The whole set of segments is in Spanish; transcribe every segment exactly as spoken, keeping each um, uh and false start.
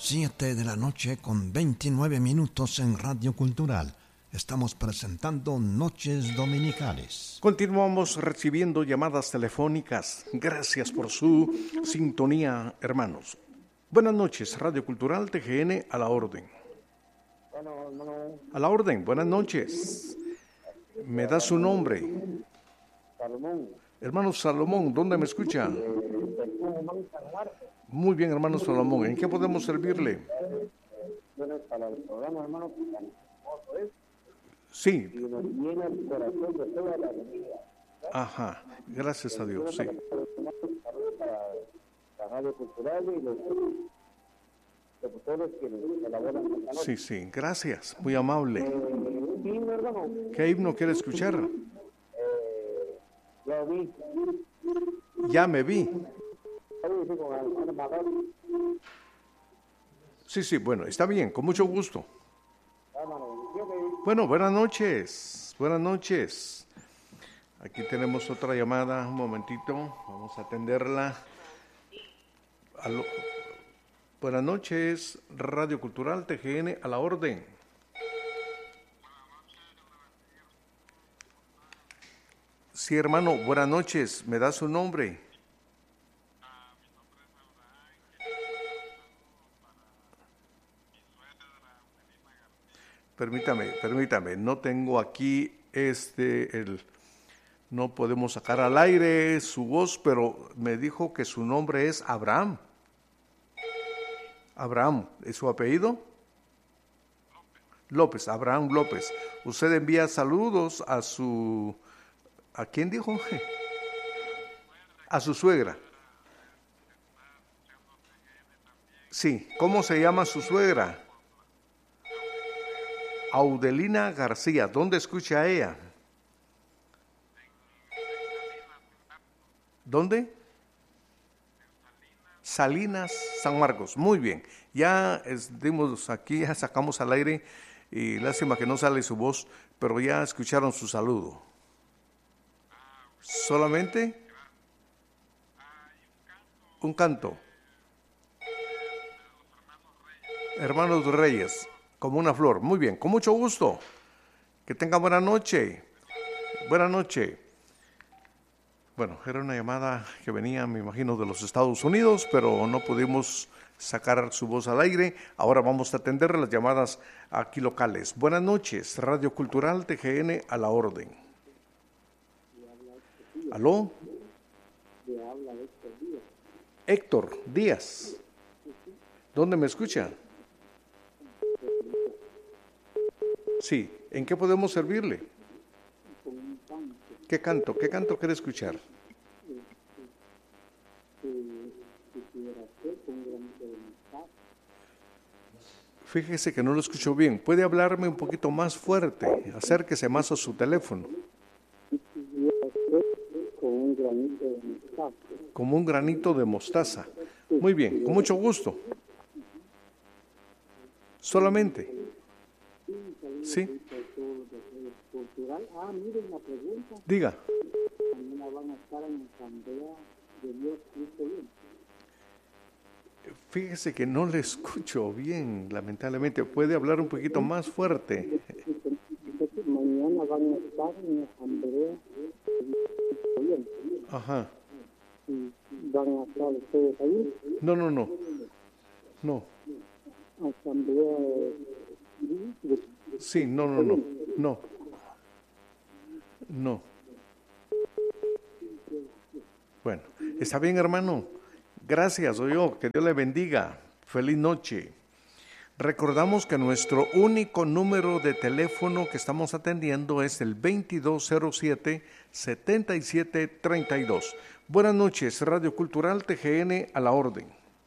Siete de la noche con veintinueve minutos en Radio Cultural. Estamos presentando Noches Dominicales. Continuamos recibiendo llamadas telefónicas. Gracias por su sintonía, hermanos. Buenas noches, Radio Cultural T G N, a la orden. A la orden, buenas noches. ¿Me da su nombre? Salomón. Hermano Salomón, ¿dónde me escucha? Muy bien, hermano Salomón. ¿En qué podemos servirle? Bueno, para el programa, hermano, sí. Y nos llena el corazón de toda la alegría. Ajá, gracias a Dios, sí. Para la Radio Cultural y los locutores que elaboran con la noche. Sí, sí, gracias, muy amable. Eh, un himno, hermano. ¿Qué himno quiere escuchar? Eh, ya vi. Ya me vi. Sí, sí, bueno, está bien, con mucho gusto. Bueno, buenas noches, buenas noches. Aquí tenemos otra llamada, un momentito, vamos a atenderla. Aló. Buenas noches, Radio Cultural T G N, a la orden. Sí, hermano, buenas noches, ¿me da su nombre? Permítame, permítame, no tengo aquí este, el, no podemos sacar al aire su voz, pero me dijo que su nombre es Abraham. Abraham, ¿es su apellido? López, Abraham López. Usted envía saludos a su, ¿a quién dijo? A su suegra. Sí, ¿cómo se llama su suegra? Audelina García, ¿dónde escucha ella? ¿Dónde? Salinas, San Marcos. Muy bien, ya dimos aquí, ya sacamos al aire y lástima que no sale su voz, pero ya escucharon su saludo. ¿Solamente? Un canto. Hermanos Reyes. Como una flor. Muy bien, con mucho gusto. Que tenga buena noche. Buena noche. Bueno, era una llamada que venía, me imagino, de los Estados Unidos, pero no pudimos sacar su voz al aire. Ahora vamos a atender las llamadas aquí locales. Buenas noches, Radio Cultural T G N, a la orden. ¿Aló? Héctor Díaz. ¿Dónde me escucha? Sí, ¿en qué podemos servirle? ¿Qué canto? ¿Qué canto quiere escuchar? Fíjese que no lo escucho bien. ¿Puede hablarme un poquito más fuerte? Acérquese más a su teléfono. Como un granito de mostaza. Muy bien, con mucho gusto. Solamente. Sí. Ah, miren la pregunta. Diga. Mañana van a estar en la asamblea de Dios Cristo bien. Fíjese que no le escucho bien, lamentablemente. ¿Puede hablar un poquito más fuerte? Mañana van a estar en la asamblea de Dios Cristo bien. Ajá. ¿Van a estar ustedes ahí? No, no, no. No. Asamblea de... Sí, no, no, no. No. No. Bueno, está bien, hermano. Gracias, oye, que Dios le bendiga. Feliz noche. Recordamos que nuestro único número de teléfono que estamos atendiendo es el veintidós cero siete, setenta y siete treinta y dos. Buenas noches, Radio Cultural T G N, a la orden.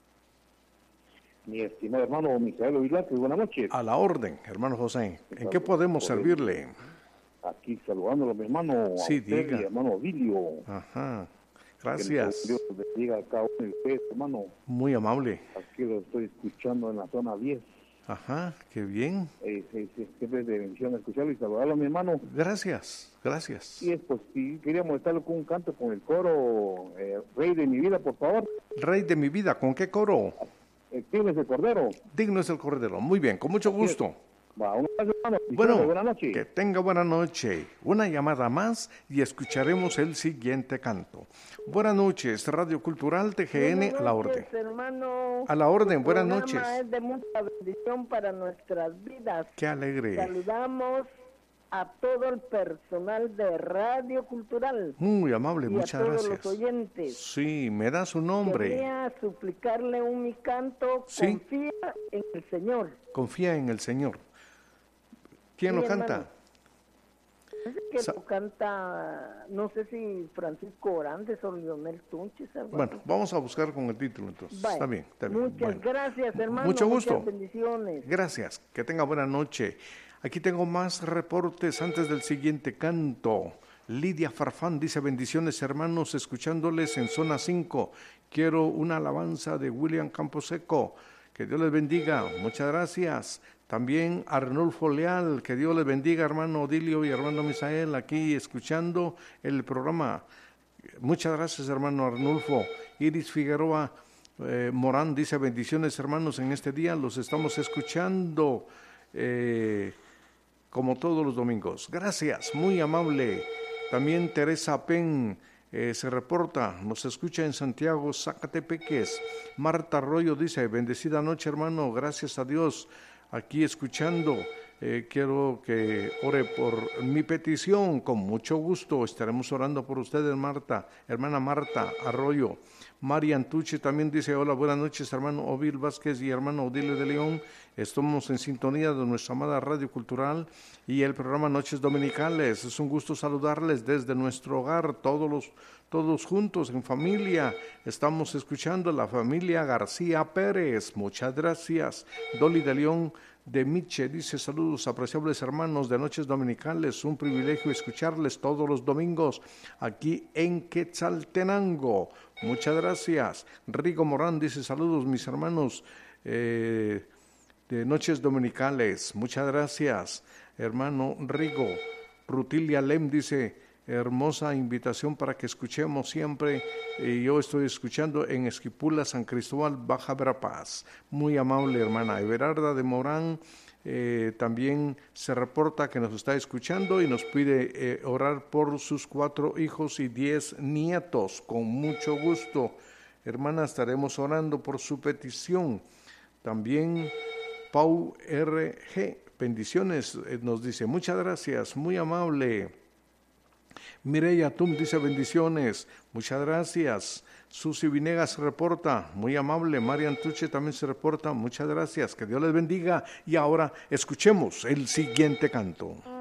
Mi estimado hermano Misael Ovilate, buenas noches. A la orden, hermano José. ¿En qué podemos servirle? Aquí saludándolo, mi hermano. Sí, a usted, diga. Mi hermano Ovilio. Ajá. Gracias. Que Dios le bendiga a cada uno de ustedes, hermano. Muy amable. Aquí lo estoy escuchando en la zona diez. Ajá, qué bien. Eh, eh, eh, siempre es de bendición escucharlo y saludarlo, mi hermano. Gracias, gracias. Y es, pues, sí, quería molestarlo con un canto con el coro, eh, Rey de mi vida, por favor. Rey de mi vida, ¿con qué coro? Eh, digno es el Cordero. Digno es el Cordero. Muy bien, con mucho gusto. Va, un abrazo, hermano. Bueno, buenas noches. que tenga buena noche. Una llamada más y escucharemos el siguiente canto. Buenas noches, Radio Cultural T G N, Buenas a la noches, orden. hermano. A la orden, Tu buenas programa noches. Es de mucha bendición para nuestras vidas. Qué alegre. Saludamos a todo el personal de Radio Cultural. Muy amable, y muchas a todos gracias. los oyentes. Sí, me da su nombre. Quería suplicarle un mi canto. Sí. Confía en el Señor. Confía en el Señor. ¿Quién Sí, lo canta? hermano. Dice que Sa- lo canta, no sé si Francisco Orantes o Leonel Tunches. Algo Bueno, así. vamos a buscar con el título entonces. Vaya. Está bien, está bien. Muchas Bueno. gracias, hermano. Mucho gusto. Muchas bendiciones. Gracias, que tenga buena noche. Aquí tengo más reportes antes del siguiente canto. Lidia Farfán dice: bendiciones hermanos, escuchándoles en zona cinco. Quiero una alabanza de William Camposeco. Que Dios les bendiga. Muchas gracias. También Arnulfo Leal, que Dios les bendiga, hermano Odilio y hermano Misael, aquí escuchando el programa. Muchas gracias, hermano Arnulfo. Iris Figueroa eh, Morán dice: bendiciones hermanos en este día, los estamos escuchando eh, como todos los domingos. Gracias, muy amable. También Teresa Pen eh, se reporta, nos escucha en Santiago, Zacatepeques. Marta Arroyo dice: bendecida noche hermano, gracias a Dios, aquí escuchando. Eh, quiero que ore por mi petición, con mucho gusto estaremos orando por ustedes, Marta, hermana Marta Arroyo. Marian Tuche también dice: hola, buenas noches, hermano Ovil Vázquez y hermano Odilio de León. Estamos en sintonía de nuestra amada Radio Cultural y el programa Noches Dominicales. Es un gusto saludarles desde nuestro hogar, todos los, todos juntos en familia. Estamos escuchando la familia García Pérez. Muchas gracias. Dolly de León de Miche dice: saludos apreciables hermanos de Noches Dominicales, un privilegio escucharles todos los domingos aquí en Quetzaltenango. Muchas gracias. Rigo Morán dice: saludos mis hermanos eh, de Noches Dominicales. Muchas gracias, hermano Rigo. Rutilia Lem dice: hermosa invitación para que escuchemos siempre. Y yo estoy escuchando en Esquipula, San Cristóbal, Baja Verapaz. Muy amable, hermana. Everarda de Morán eh, también se reporta que nos está escuchando y nos pide eh, orar por sus cuatro hijos y diez nietos. Con mucho gusto, hermana, estaremos orando por su petición. También Pau R G, bendiciones, eh, nos dice: muchas gracias, muy amable. Mireya Tum dice: bendiciones, muchas gracias. Susi Vinegas se reporta, muy amable. Marian Tuche también se reporta, muchas gracias, que Dios les bendiga. Y ahora escuchemos el siguiente canto.